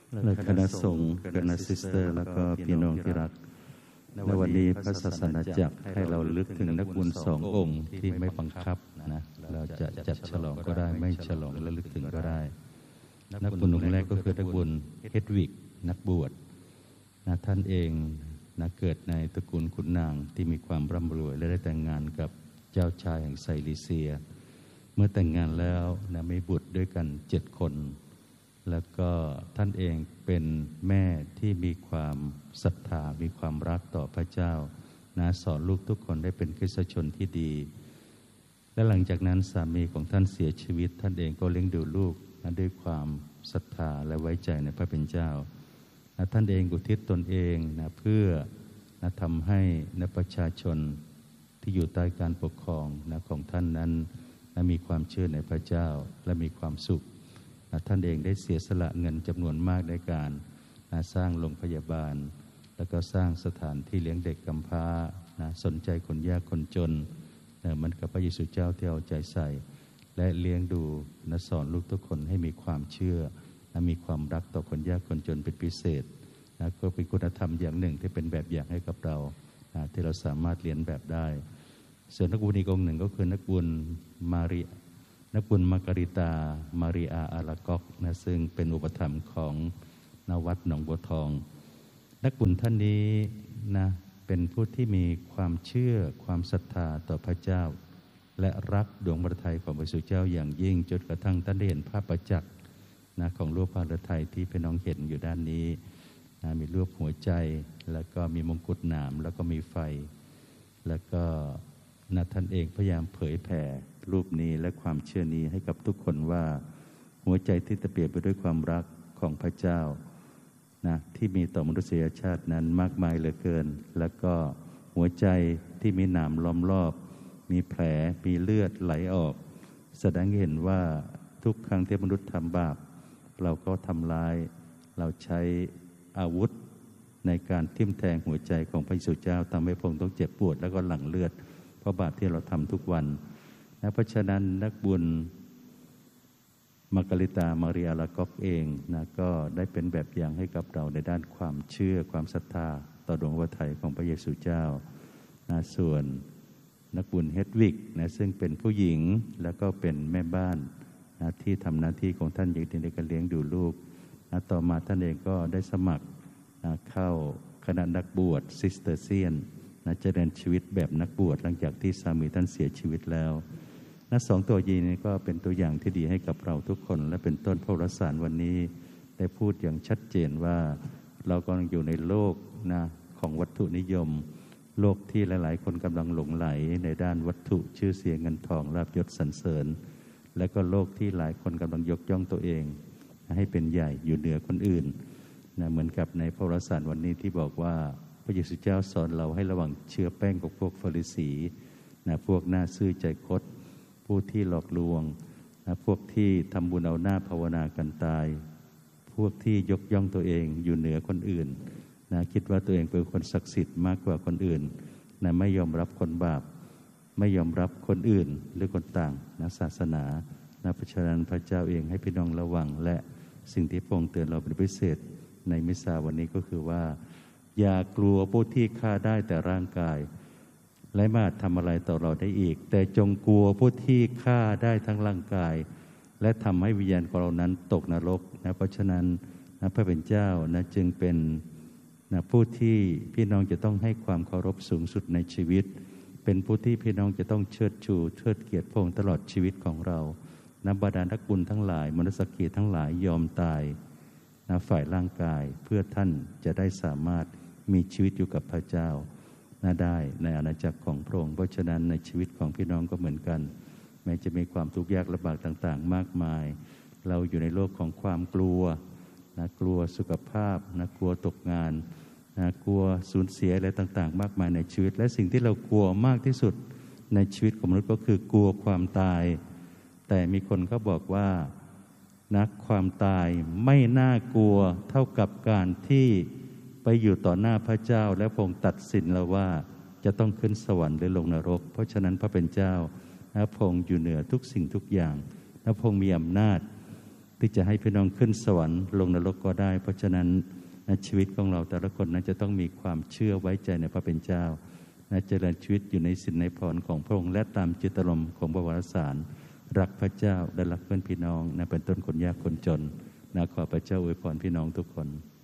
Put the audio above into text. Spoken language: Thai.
และคณะสงฆ์คณะซิสเตอร์แล้วก็พี่น้องที่รักในวันนี้พระศาสนาจักรให้เราลึกถึงนักบุญสององค์ที่ไม่บังคับนะเราจะจัดฉลองก็ได้ไม่ฉลองและลึกถึงก็ได้นักบุญองค์แรกก็คือนักบุญเฮดวิกนักบวชนะท่านเองนะเกิดในตระกูลขุนนางที่มีความร่ำรวยและได้แต่งงานกับเจ้าชายแห่งไซลิเซียเมื่อแต่งงานแล้วนะมีบุตรด้วยกัน7 คนแล้วก็ท่านเองเป็นแม่ที่มีความศรัทธามีความรักต่อพระเจ้านะสอนลูกทุกคนได้เป็นคริสตชนที่ดีและหลังจากนั้นสามีของท่านเสียชีวิตท่านเองก็เลี้ยงดูลูกนะด้วยความศรัทธาและไว้ใจในพระเป็นเจ้านะท่านเองอุทิศตนเองนะเพื่อนะทำให้นะประชาชนที่อยู่ใต้การปกครองนะของท่านนั้นนะมีความเชื่อในพระเจ้าและมีความสุขท่านเองได้เสียสละเงินจำนวนมากในการสร้างโรงพยาบาลแล้วก็สร้างสถานที่เลี้ยงเด็กกำพร้าสนใจคนยากคนจนมันกับพระเยซูเจ้าที่เอาใจใส่และเลี้ยงดูสอนลูกทุกคนให้มีความเชื่อมีความรักต่อคนยากคนจนเป็นพิเศษก็เป็นคุณธรรมอย่างหนึ่งที่เป็นแบบอย่างให้กับเราที่เราสามารถเรียนแบบได้ส่วนนักบุญอีกองค์หนึ่งก็คือนักบุญมาการิตามาริอาอาลากอกนะซึ่งเป็นอุปถัมภ์ของนวัดหนองบัวทองนักบุญท่านนี้นะเป็นผู้ที่มีความเชื่อความศรัทธาต่อพระเจ้าและรักดวงพระทัยของพระเยซูเจ้าอย่างยิ่งจนกระทั่งท่านได้เห็นภาพประจักษ์นะของรูปพระฤทัยที่พี่น้องเห็นอยู่ด้านนี้นะมีรูปหัวใจแล้วก็มีมงกุฎหนามแล้วก็มีไฟแล้วก็ท่านเองพยายามเผยแผ่รูปนี้และความเชื่อนี้ให้กับทุกคนว่าหัวใจที่เปลี่ยนไปด้วยความรักของพระเจ้านะที่มีต่อมนุษยชาตินั้นมากมายเหลือเกินแล้วก็หัวใจที่มีหนามล้อมรอบมีแผลมีเลือดไหลออกแสดงให้เห็นว่าทุกครั้งที่มนุษย์ทำบาปเราก็ทำร้ายเราใช้อาวุธในการทิ่มแทงหัวใจของพระเยซูเจ้าทำให้พระองค์ต้องเจ็บปวดแล้วก็หลั่งเลือดเพราะบาปที่เราทำทุกวันนะเพราะฉะนั้นนักบุญมาการิตามาริอาลากอกเองนะก็ได้เป็นแบบอย่างให้กับเราในด้านความเชื่อความศรัทธาต่อดวงพระทัยของพระเยซูเจ้านะส่วนนักบุญเฮดวิกนะซึ่งเป็นผู้หญิงแล้วก็เป็นแม่บ้านนะที่ทำหน้าที่ของท่านอย่างดีในการเลี้ยงดูลูกนะต่อมาท่านเองก็ได้สมัครนะเข้าคณะนักบวชซิสเตอร์เซียนนะเจริญชีวิตแบบนักบวชหลังจากที่สามีท่านเสียชีวิตแล้วนะสองตัวยีนี้ก็เป็นตัวอย่างที่ดีให้กับเราทุกคนและเป็นต้นพระวสารวันนี้ได้พูดอย่างชัดเจนว่าเรากำลังอยู่ในโลกนะของวัตถุนิยมโลกที่หลายๆคนกำลังหลงไหลในด้านวัตถุชื่อเสียงเงินทองลาภยศสรรเสริญและก็โลกที่หลายคนกำลังยกย่องตัวเองให้เป็นใหญ่อยู่เหนือคนอื่นนะเหมือนกับในพระวสารวันนี้ที่บอกว่าพระเยซูเจ้าสอนเราให้ระวังเชื้อแป้งของพวกฟาริสีนะพวกหน้าซื่อใจคดผู้ที่หลอกลวงนะพวกที่ทำบุญเอาหน้าภาวนากันตายพวกที่ยกย่องตัวเองอยู่เหนือคนอื่นนะคิดว่าตัวเองเป็นคนศักดิ์สิทธิ์มากกว่าคนอื่นนะไม่ยอมรับคนบาปไม่ยอมรับคนอื่นหรือคนต่างนะศาสนานะเพราะฉะนั้นพระเจ้าเองให้พี่น้องระวังและสิ่งที่พระองค์เตือนเราเป็นพิเศษในมิสซาวันนี้ก็คือว่าอย่ากลัวผู้ที่ฆ่าได้แต่ร่างกายและไม่อาจทำอะไรต่อเราได้อีกแต่จงกลัวผู้ที่ฆ่าได้ทั้งร่างกายและทำให้วิญญาณของเรานั้นตกนรกนะเพราะฉะนั้นนะพระเป็นเจ้านะจึงเป็นนะผู้ที่พี่น้องจะต้องให้ความเคารพสูงสุดในชีวิตเป็นผู้ที่พี่น้องจะต้องเชิดชูเทิดเกียรติพระองค์ตลอดชีวิตของเรานะบรรดานักบุญทั้งหลายมนุษย์กิจทั้งหลายยอมตายนะฝ่ายร่างกายเพื่อท่านจะได้สามารถมีชีวิตอยู่กับพระเจ้าได้ในอาณาจักรของพระองค์เพราะฉะนั้นในชีวิตของพี่น้องก็เหมือนกันแม้จะมีความทุกข์ยากลำบากต่างๆมากมายเราอยู่ในโลกของความกลัวนะกลัวสุขภาพนะกลัวตกงานนะกลัวสูญเสียอะไรต่างๆมากมายในชีวิตและสิ่งที่เรากลัวมากที่สุดในชีวิตของมนุษย์ก็คือกลัวความตายแต่มีคนเขาบอกว่านะความตายไม่น่ากลัวเท่ากับการที่ไปอยู่ต่อหน้าพระเจ้าและพระองค์ตัดสินเราว่าจะต้องขึ้นสวรรค์หรือลงนรกเพราะฉะนั้นพระเป็นเจ้าพระองค์อยู่เหนือทุกสิ่งทุกอย่างพระองค์มีอำนาจที่จะให้พี่น้องขึ้นสวรรค์ลงนรกก็ได้เพราะฉะนั้นชีวิตของเราแต่ละคนนั้นจะต้องมีความเชื่อไว้ใจในพระเป็นเจ้าเจริญชีวิตอยู่ในศีลในพรของพระองค์และตามจิตอารมณ์ของพระวรสารรักพระเจ้าและรักเพื่อนพี่น้องเป็นต้นคนยากคนจนขอพระเจ้าอวยพรพี่น้องทุกคน